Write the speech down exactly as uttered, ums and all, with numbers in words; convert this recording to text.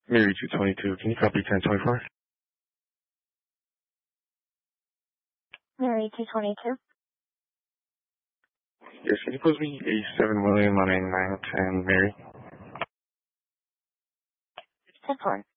Mary two twenty-two, can you copy ten twenty-four? Mary two twenty-two. Yes, can you post me a seven William on a nine ten Mary? ten four.